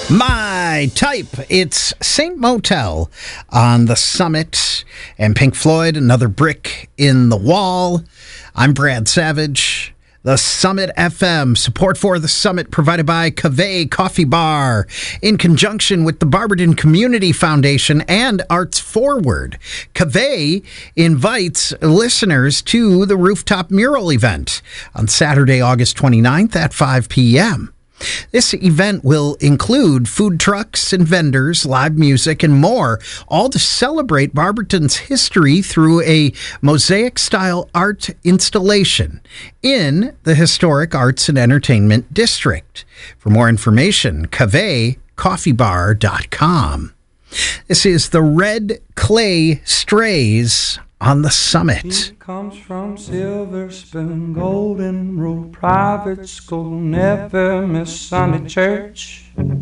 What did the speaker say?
My type, it's Saint Motel on the Summit and Pink Floyd, Another Brick in the Wall. I'm Brad Savage. The Summit FM, support for the Summit provided by Café Coffee Bar in conjunction with the Barberton Community Foundation and Arts Forward. Café invites listeners to the rooftop mural event on Saturday, August 29th at 5 p.m. This event will include food trucks and vendors, live music, and more, all to celebrate Barberton's history through a mosaic-style art installation in the Historic Arts and Entertainment District. For more information, cafecoffeebar.com. This is the Red Clay Strays on the Summit. He comes from Silver Spoon, Golden Rule Private School, never miss Sunday church.